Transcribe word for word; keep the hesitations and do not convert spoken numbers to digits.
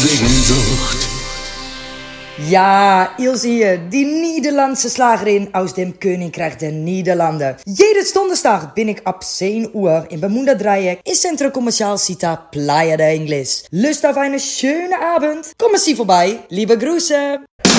Sehnsucht. Ja, Ilse hier, die Nederlandse Slagerin aus dem Königreich der Niederlanden. Jede donderstag bin ik ab zehn Uhr in Bermuda Dreieck in Centro Comercial Cita Playa de Ingles. Lust auf eine schöne Abend? Kommen Sie vorbei, liebe Grüße!